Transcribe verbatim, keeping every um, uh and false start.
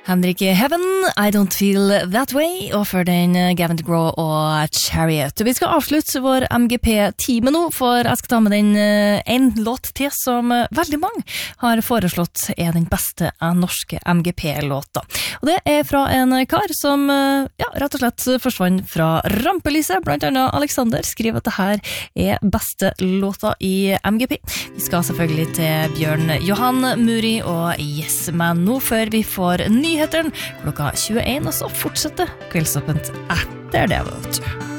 Henrik Heaven, I Don't Feel That Way, og for den Gavin DeGraw og Chariot. Vi skal avslutte vår M G P-time nå, for jeg skal ta med den en låt til som veldig mange har foreslått er den beste av norske M G P-låter. Og det er fra en kar som ja, rett og slett forsvant fra rampelyset. Blant annet Alexander skriver at det her er beste låta i M G P. Vi skal selvfølgelig til Bjørn Johan Muri og Yes, men nå før vi får nyheteren klokka tjueen, og så fortsetter Kveldsåpent etter det, vet du.